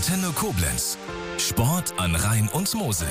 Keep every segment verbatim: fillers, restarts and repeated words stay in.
Antenne Koblenz. Sport an Rhein und Mosel.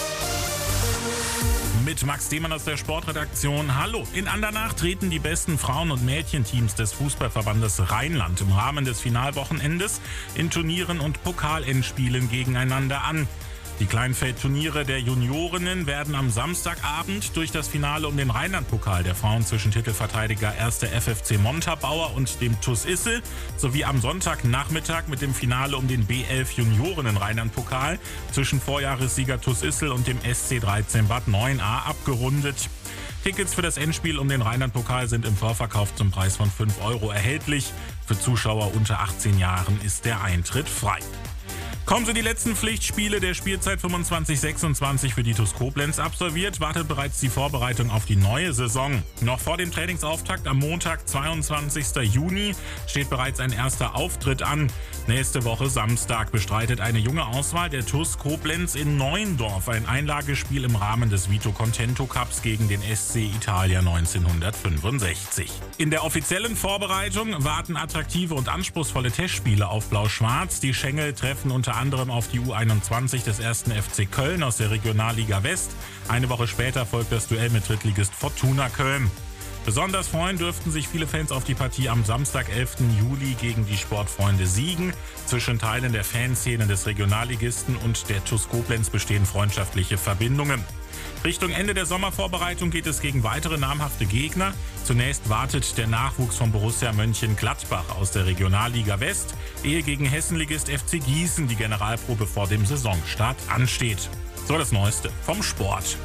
Mit Max Demann aus der Sportredaktion. Hallo, in Andernach treten die besten Frauen- und Mädchenteams des Fußballverbandes Rheinland im Rahmen des Finalwochenendes in Turnieren und Pokalendspielen gegeneinander an. Die Kleinfeldturniere der Juniorinnen werden am Samstagabend durch das Finale um den Rheinland-Pokal der Frauen zwischen Titelverteidiger erster F F C Montabaur und dem T U S Issel sowie am Sonntagnachmittag mit dem Finale um den B elf Juniorinnen-Rheinland-Pokal zwischen Vorjahressieger T U S Issel und dem S C dreizehn Bad neun a abgerundet. Tickets für das Endspiel um den Rheinland-Pokal sind im Vorverkauf zum Preis von fünf Euro erhältlich. Für Zuschauer unter achtzehn Jahren ist der Eintritt frei. Kommen Sie die letzten Pflichtspiele der Spielzeit fünfundzwanzig sechsundzwanzig für die T U S Koblenz absolviert, wartet bereits die Vorbereitung auf die neue Saison. Noch vor dem Trainingsauftakt am Montag, zweiundzwanzigsten Juni, steht bereits ein erster Auftritt an. Nächste Woche Samstag bestreitet eine junge Auswahl der T U S Koblenz in Neuendorf ein Einlagespiel im Rahmen des Vito Contento Cups gegen den S C Italia neunzehnhundertfünfundsechzig. In der offiziellen Vorbereitung warten attraktive und anspruchsvolle Testspiele auf Blau-Schwarz. Die Schengel treffen unter anderem auf die U einundzwanzig des ersten F C Köln aus der Regionalliga West. Eine Woche später folgt das Duell mit Drittligist Fortuna Köln. Besonders freuen dürften sich viele Fans auf die Partie am Samstag, elften Juli gegen die Sportfreunde Siegen. Zwischen Teilen der Fanszene des Regionalligisten und der T U S Koblenz bestehen freundschaftliche Verbindungen. Richtung Ende der Sommervorbereitung geht es gegen weitere namhafte Gegner. Zunächst wartet der Nachwuchs von Borussia Mönchengladbach aus der Regionalliga West, ehe gegen Hessenligist F C Gießen die Generalprobe vor dem Saisonstart ansteht. So das Neueste vom Sport.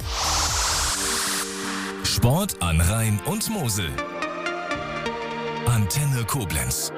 Sport an Rhein und Mosel. Antenne Koblenz.